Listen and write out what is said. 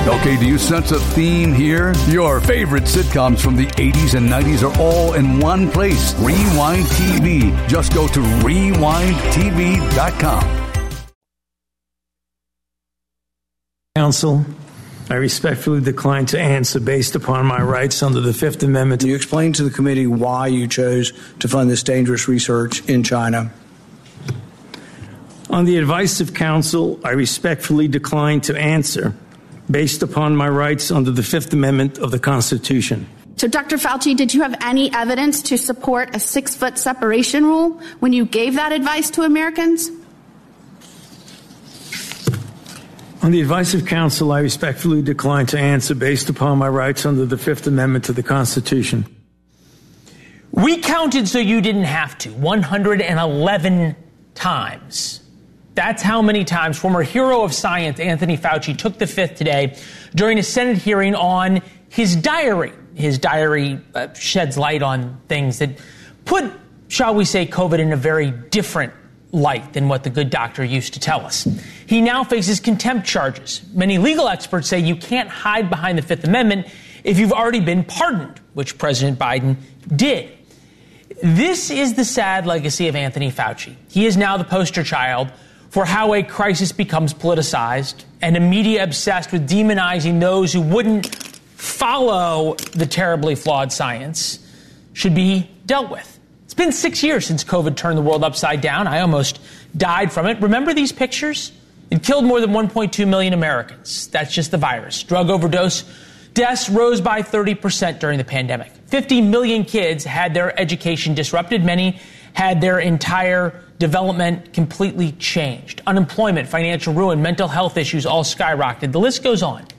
Okay, do you sense a theme here? Your favorite sitcoms from the 80s and 90s are all in one place. Rewind TV. Just go to rewindtv.com. Counsel, I respectfully decline to answer based upon my rights under the Fifth Amendment. Can you explain to the committee why you chose to fund this dangerous research in China? On the advice of counsel, I respectfully decline to answer based upon my rights under the Fifth Amendment of the Constitution. So, Dr. Fauci, did you have any evidence to support a 6-foot separation rule when you gave that advice to Americans? On the advice of counsel, I respectfully decline to answer based upon my rights under the Fifth Amendment to the Constitution. We counted so you didn't have to, 111 times. That's how many times former hero of science Anthony Fauci took the Fifth today during a Senate hearing on his diary. His diary sheds light on things that put, shall we say, COVID in a very different light than what the good doctor used to tell us. He now faces contempt charges. Many legal experts say you can't hide behind the Fifth Amendment if you've already been pardoned, which President Biden did. This is the sad legacy of Anthony Fauci. He is now the poster child for how a crisis becomes politicized and a media obsessed with demonizing those who wouldn't follow the terribly flawed science should be dealt with. It's been 6 years since COVID turned the world upside down. I almost died from it. Remember these pictures? It killed more than 1.2 million Americans. That's just the virus. Drug overdose deaths rose by 30% during the pandemic. 50 million kids had their education disrupted. Many had their entire development completely changed. Unemployment, financial ruin, mental health issues all skyrocketed. The list goes on.